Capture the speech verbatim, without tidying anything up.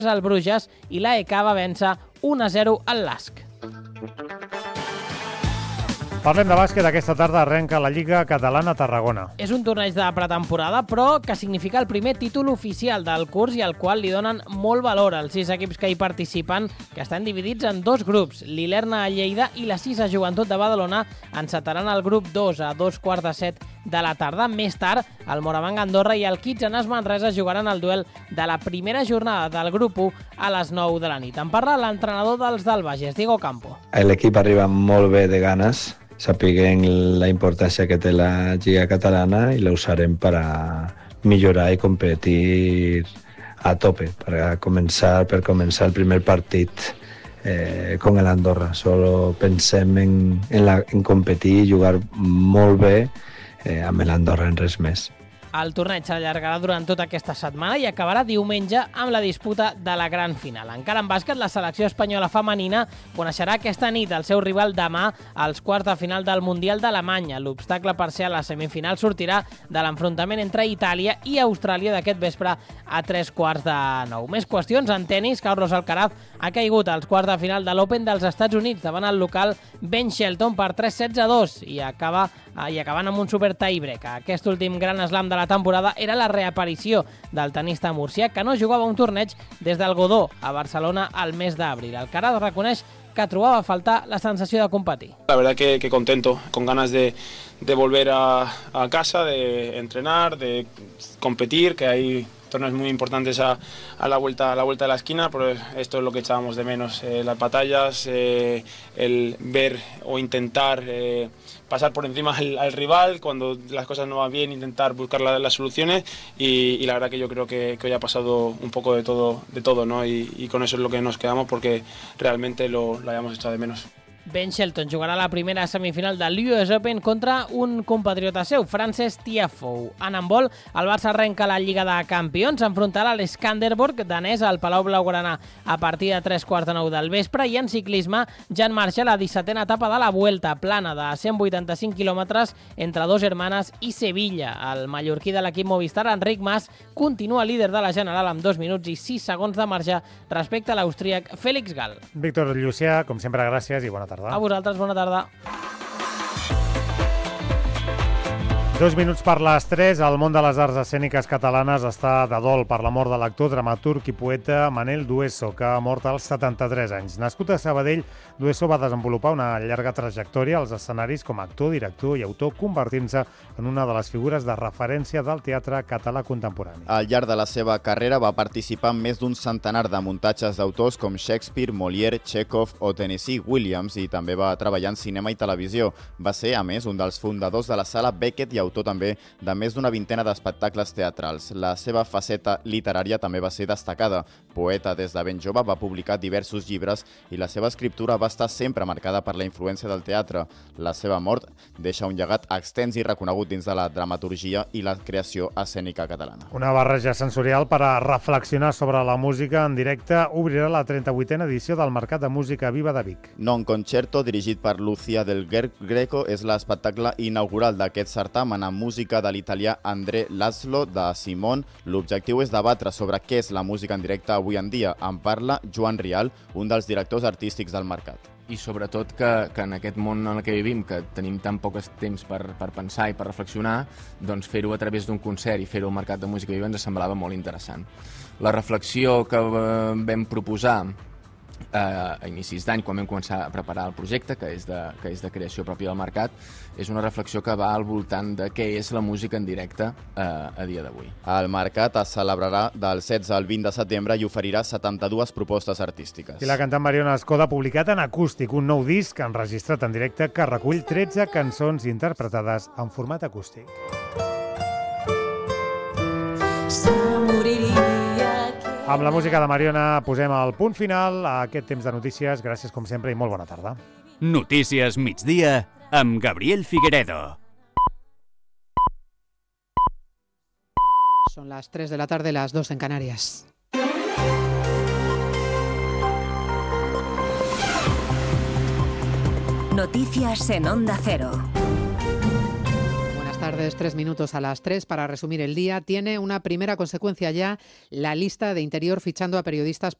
al Bruges i l'A E K va vèncer un a zero al Lask. Parlem de bàsquet. Aquesta tarda arrenca la Lliga Catalana Tarragona. És un torneig de pretemporada, però que significa el primer títol oficial del curs i al qual li donen molt valor als sis equips que hi participen, que estan dividits en dos grups. L'Ilerna a Lleida i la Sisa Joventut de Badalona encetaran el grup dos a dos quarts de set de la tarda. Més tard, el Morabanc Andorra i el Kitchener Manresa jugaran el duel de la primera jornada del grup u a les nou de la nit. En parla l'entrenador dels del Bages, Diego Campo. L'equip arriba molt bé de ganes, sapiguem la importància que té la Lliga Catalana i la usarem per a millorar i competir a tope, per començar, per començar el primer partit eh, con el Andorra. Solo pensem en, en, la, en competir i jugar molt bé eh, amb l'Andorra, en res més. El torneig s'allargarà durant tota aquesta setmana i acabarà diumenge amb la disputa de la gran final. Encara en bàsquet, la selecció espanyola femenina coneixerà aquesta nit el seu rival demà als quarts de final del Mundial d'Alemanya. L'obstacle per ser a la semifinal sortirà de l'enfrontament entre Itàlia i Austràlia d'aquest vespre a tres quarts de nou. Més qüestions en tenis. Carlos Alcaraz ha caigut als quarts de final de l'Open dels Estats Units davant el local Ben Shelton per tres sets a dos i acaba i acabant amb un super tie-break. Aquest últim gran slam de la temporada era la reaparició del tenista murcià, que no jugava un torneig des del Godó a Barcelona al mes d'abril. Alcaraz reconeix que trobava a faltar la sensació de competir. La verdad que, que contento, con ganas de, de volver a, a casa, de entrenar, de competir, que hay torneos muy importantes a, a, la vuelta, a la vuelta de la esquina, pero esto es lo que echábamos de menos, eh, las batallas, eh, el ver o intentar eh, pasar por encima al, al rival, cuando las cosas no van bien, intentar buscar la, las soluciones y, y la verdad que yo creo que, que hoy ha pasado un poco de todo, de todo, ¿no? Y, y con eso es lo que nos quedamos porque realmente lo, lo hayamos echado de menos. Ben Shelton jugarà la primera semifinal de l'U S Open contra un compatriota seu, Frances Tiafoe. En handbol, el Barça arrenca la Lliga de Campions, enfrontarà l'Skanderborg danès al Palau Blaugrana a partir de tres quarts de nou del vespre, i en ciclisme ja en marxa la dissetena etapa de la Vuelta plana de cent vuitanta-cinc quilòmetres entre Dos Hermanes i Sevilla. El mallorquí de l'equip Movistar, Enric Mas, continua líder de la general amb dos minuts i sis segons de marge respecte a l'austríac Félix Gal. Víctor Llucià, com sempre, gràcies i bona tarda. A vosaltres, bona tarda. Dos minuts per les tres. El món de les arts escèniques catalanes està de dol per la mort de l'actor, dramaturg i poeta Manel Dueso, que ha mort als setanta-tres anys. Nascut a Sabadell, Dueso va desenvolupar una llarga trajectòria als escenaris com a actor, director i autor, convertint-se en una de les figures de referència del teatre català contemporani. Al llarg de la seva carrera va participar en més d'un centenar de muntatges d'autors com Shakespeare, Molière, Chekhov o Tennessee Williams, i també va treballar en cinema i televisió. Va ser, a més, un dels fundadors de la Sala Beckett i autor també de més d'una vintena d'espectacles teatrals. La seva faceta literària també va ser destacada. Poeta des de ben jove, va publicar diversos llibres i la seva escriptura va estar sempre marcada per la influència del teatre. La seva mort deixa un llegat extens i reconegut dins de la dramaturgia i la creació escènica catalana. Una barreja sensorial per a reflexionar sobre la música en directe obrirà la trenta-vuitena edició del Mercat de Música Viva de Vic. Non Concerto, dirigit per Lucia del Greco, és l'espectacle inaugural d'aquest certamen amb música de l'italià André Laszlo de Simon. L'objectiu és debatre sobre què és la música en directe avui en dia. En parla Joan Rial, un dels directors artístics del mercat. I sobretot que, que en aquest món en el que vivim, que tenim tan poc temps per, per pensar i per reflexionar, doncs fer-ho a través d'un concert i fer-ho al Mercat de Música Viva ens semblava molt interessant. La reflexió que vam proposar eh, a inicis d'any, quan vam començar a preparar el projecte, que és, de, que és de creació pròpia del mercat, és una reflexió que va al voltant de què és la música en directe eh, a dia d'avui. El mercat es celebrarà del setze al vint de setembre i oferirà setanta-dues propostes artístiques. I la cantant Mariona Escoda ha publicat en acústic un nou disc enregistrat en directe que recull tretze cançons interpretades en format acústic. Amb la música de Mariona posem el punt final a aquest temps de notícies. Gràcies com sempre i molt bona tarda. Notícies migdia amb Gabriel Figueredo. Son las tres de la tarde, las dos en Canarias. Noticias en Onda Cero. Buenas tardes. tardes, tres minutos a las tres para resumir el día. Tiene una primera consecuencia ya la lista de Interior fichando a periodistas